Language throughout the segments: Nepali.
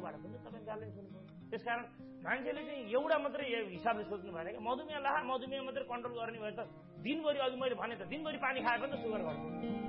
मधुमेहबाट पनि तपाईँ ब्यालेन्स हुनुपर्छ। त्यसकारण मान्छेले चाहिँ एउटा मात्रै हिसाबले सोच्नु भएन कि मधुमेह मात्रै कन्ट्रोल गर्ने भए त दिनभरि, अघि मैले भने त दिनभरि पानी खाए पनि त सुगर घट्छ।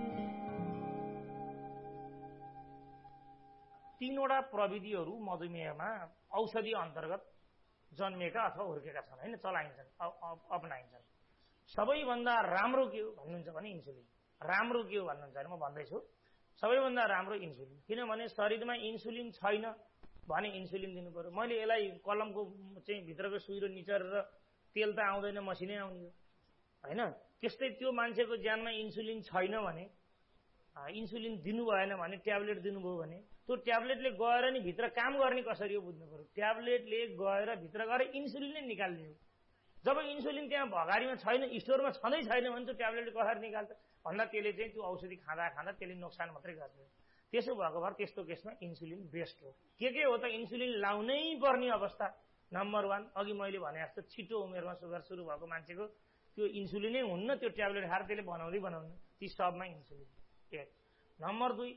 3वटा प्रविधिहरू मधुमेहमा औषधि अन्तर्गत जन्मिएका अथवा हुर्केका छन्, होइन, चलाइन्छन्, अपनाइन्छन्। सबैभन्दा राम्रो के हो भन्नुहुन्छ भने इन्सुलिन। राम्रो के हो भन्नुहुन्छ भने म भन्दैछु, सबैभन्दा राम्रो इन्सुलिन। किनभने शरीरमा इन्सुलिन छैन भने इन्सुलिन दिनु पर्यो। मैले यसलाई कलमको चाहिँ भित्रको सुई र निचरेर तेल त आउँदैन, मसिनै आउने हो, होइन। त्यस्तै त्यो मान्छेको ज्यानमा इन्सुलिन छैन भने, इन्सुलिन दिनु भएन भने, ट्याब्लेट दिनुभयो भने त्यो ट्याब्लेटले गएर नि भित्र काम गर्ने कसरी हो बुझ्नु पर्यो। ट्याब्लेटले गएर भित्र गएर इन्सुलिन नै निकाल्ने हो। जब इन्सुलिन त्यहाँ भगारीमा छैन, स्टोरमा छँदै छैन भने त्यो ट्याब्लेटले कसरी निकाल्छ भन्दा त्यसले चाहिँ त्यो औषधि खाँदा त्यसले नोक्सान मात्रै गर्छ। त्यसो भएको भएर त्यस्तो केसमा इन्सुलिन बेस्ट हो। के हो त इन्सुलिन लाउनै पर्ने अवस्था? नम्बर 1, अघि मैले भने जस्तो छिटो उमेरमा सुगर सुरु भएको मान्छेको त्यो इन्सुलिनै हुन्न, त्यो ट्याब्लेट खाएर त्यसले बनाउँदैन, ती सबमा इन्सुलिन। 1 नम्बर 2,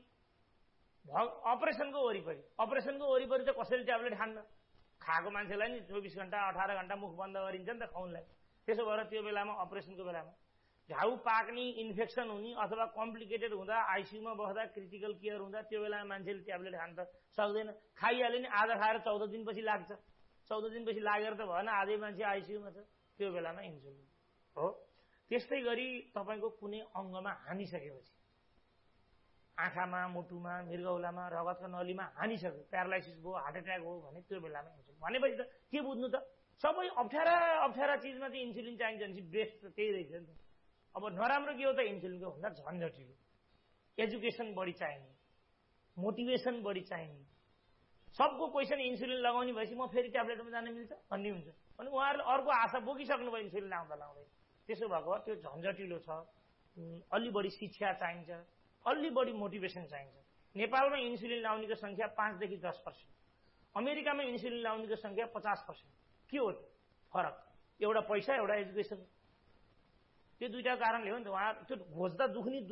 अपरेसनको वरिपरि त कसैले ट्याब्लेट खान्न। खाएको मान्छेलाई नि 24 घण्टा 18 घण्टा मुख बन्द गरिन्छ नि त खुनलाई। त्यसो भएर त्यो बेलामा, अपरेसनको बेलामा घाउ पाक्ने, इन्फेक्सन हुने अथवा कम्प्लिकेटेड हुँदा, आइसियुमा बस्दा, क्रिटिकल केयर हुँदा त्यो बेलामा मान्छेले ट्याब्लेट खान त सक्दैन। खाइहाल्यो नि, आज खाएर 14 दिनपछि लाग्छ। 14 दिनपछि लागेर त भएन, आधै मान्छे आइसियुमा छ, त्यो बेलामा इन्सुलिन हो। त्यस्तै गरी तपाईँको कुनै अङ्गमा हानिसकेपछि, आँखामा, मुटुमा, मृगौलामा, रगतका नलीमा हानिसक्यो, प्यारालाइसिस भयो, हार्ट एट्याक हो भने त्यो बेलामा इन्सुलिन। भनेपछि त के बुझ्नु त, सबै अप्ठ्यारा चिजमा चाहिँ इन्सुलिन चाहिन्छ भने बेस्ट त त्यही रहेछ नि त। अब नराम्रो के हो त इन्सुलिनको भन्दा झन्झटिलो, एजुकेसन बढी चाहिने, मोटिभेसन बढी चाहिने। सबको क्वेसन इन्सुलिन लगाउने भएपछि म फेरि ट्याब्लेटमा जान मिल्छ भन्ने हुन्छ। अनि उहाँहरूले अर्को आशा बोकिसक्नु भयो इन्सुलिन लाउँदै। त्यसो भएको भए त्यो झन्झटिलो छ। अलि बढी शिक्षा चाहिन्छ, अलि बढी मोटिभेसन चाहिन्छ। नेपालमा इन्सुलिन लाउनेको संख्या 5 देखि 10%, अमेरिकामा इन्सुलिन लाउनेको संख्या 50%। के हो फरक? एउटा पैसा, एउटा एजुकेसन। त्यो दुईटा कारणले हो नि त। उहाँ त्यो खोज्दा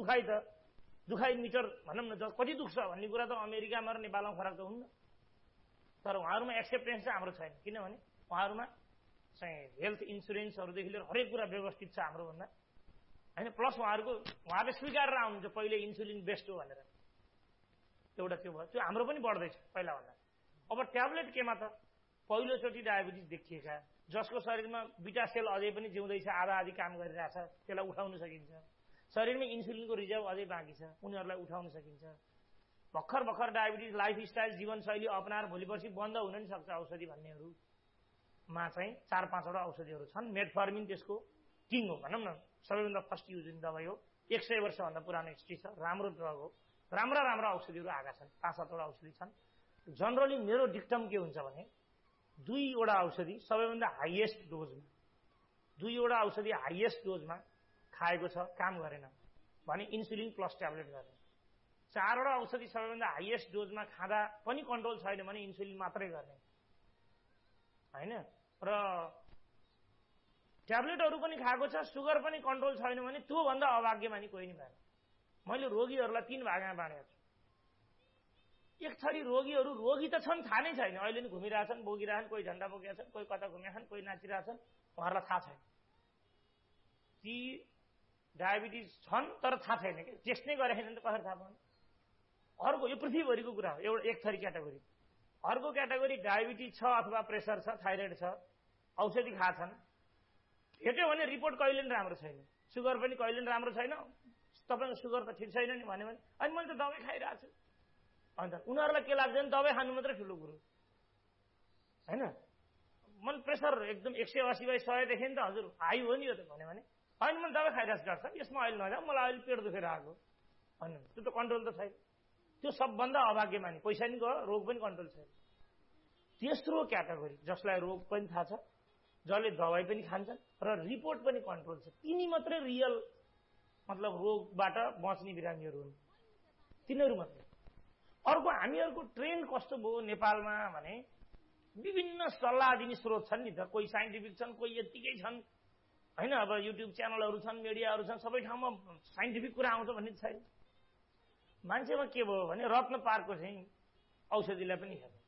दुखाइ मिटर भनौँ न, कति दुख्छ भन्ने कुरा त अमेरिकामा र नेपालमा फरक त हुन्न। तर उहाँहरूमा एक्सेप्टेन्स चाहिँ हाम्रो छैन, किनभने उहाँहरूमा चाहिँ हेल्थ इन्सुरेन्सहरूदेखि लिएर हरेक कुरा व्यवस्थित छ हाम्रो भन्दा, होइन। प्लस उहाँहरूले स्वीकारेर आउनुहुन्छ पहिले इन्सुलिन बेस्ट हो भनेर। एउटा त्यो भयो। त्यो हाम्रो पनि बढ्दैछ पहिलाभन्दा। अब ट्याब्लेट केमा त पहिलोचोटि डायबिटिस देखिएका, जसको शरीरमा बिटा सेल अझै पनि जिउँदैछ, आधा काम गरिरहेछ, त्यसलाई उठाउन सकिन्छ। शरीरमा इन्सुलिनको रिजर्भ अझै बाँकी छ, उनीहरूलाई उठाउन सकिन्छ। भर्खर डायबिटिस लाइफस्टाइल जीवनशैली अपनाएर भोलि पर्सि बन्द हुन नि सक्छ औषधि भन्नेहरूमा चाहिँ 4-5वटा औषधिहरू छन्। मेटफर्मिन त्यसको किङ हो भनौँ न, सबैभन्दा फर्स्ट युज हुने दबाई हो। 100 वर्षभन्दा पुरानो हिस्ट्री छ, राम्रो ड्रग हो। राम्रा औषधिहरू आएका छन्, 5-7वटा औषधि छन्। जनरली मेरो डिक्टम के हुन्छ भने 2वटा औषधि सबैभन्दा हाइएस्ट डोजमा, 2वटा औषधि हाइएस्ट डोजमा खाएको छ, काम गरेन भने इन्सुलिन प्लस ट्याब्लेट गर्ने। 4वटा औषधि सबैभन्दा हाइएस्ट डोजमा खाँदा पनि कन्ट्रोल छैन भने इन्सुलिन मात्रै गर्ने, होइन। र ट्याब्लेटहरू पनि खाएको छ, सुगर पनि कन्ट्रोल छैन भने त्यो भन्दा अभाग्यमानी कोही नि भएन। मैले रोगीहरूलाई 3 भागमा बाँडेको छु। एक थरी रोगीहरू रोगी त छन्, थाहा नै छैन, अहिले नि घुमिरहेछन्, बोकिरहेछन्, कोही झन्डा बोकेका छन्, कोही कता घुमेका छन्, कोही नाचिरहेछन्, उहाँहरूलाई थाहा छैन ती डायबिटिस छन्, तर थाहा छैन कि टेस्ट नै गरेन त कसरी थाहा पाउनु। अर्को यो पृथ्वीभरिको कुरा हो, एउटा एक थरी क्याटेगोरी। अर्को क्याटेगोरी डायबिटिस छ अथवा प्रेसर छ, थाइरोइड छ, औषधि खाछन्, भेट्यो भने रिपोर्ट कहिले पनि राम्रो छैन, सुगर पनि कहिले पनि राम्रो छैन, तपाईँको सुगर त ठिक छैन नि भन्यो भने अनि मैले त दबाई खाइरहेको छु। अन्त उनीहरूलाई के लाग्छ भने दबाई खानु मात्रै ठुलो कुरो, होइन। मन प्रेसर एकदम 180/100 देख्यो नि त, हजुर हाई हो नि यो त भन्यो भने होइन मैले दबाई खाइरहेको छु डाक्टर साहब, यसमा अहिले नजाऊ, मलाई अहिले पेट दुखेर आएको भन्नु, त्यो त कन्ट्रोल त छैन। त्यो सबभन्दा अभाग्यमानी, पैसा नि गयो, रोग पनि कन्ट्रोल छैन। तेस्रो क्याटेगोरी जसलाई रोग पनि थाहा छ, जसले दबाई पनि खान्छन् र रिपोर्ट पनि कन्ट्रोल छ, तिनी मात्रै रियल मतलब रोगबाट बच्ने बिरामीहरू हुन्, तिनीहरू मात्रै। अर्को हामीहरूको ट्रेन्ड कस्तो भयो नेपालमा भने विभिन्न सल्लाह दिने स्रोत छन् नि त, कोही साइन्टिफिक छन्, कोही यतिकै छन्, होइन। अब युट्युब च्यानलहरू छन्, मिडियाहरू छन्, सबै ठाउँमा साइन्टिफिक कुरा आउँछ भन्ने छैन। मान्छेमा के भयो भने रत्न पार्कको चाहिँ औषधिलाई पनि हेर्नु,